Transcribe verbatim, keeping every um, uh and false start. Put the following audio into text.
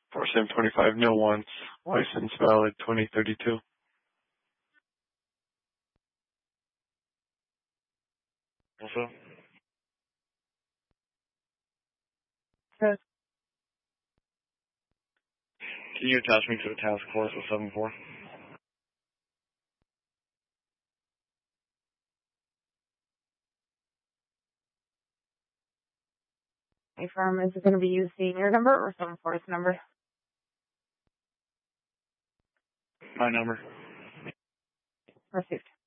four seven twenty-five, no wants. License valid twenty thirty-two. Also? Yes. Can you attach me to the task force of seven four? Firm, is it going to be using your number or seven four's number? My number. Received.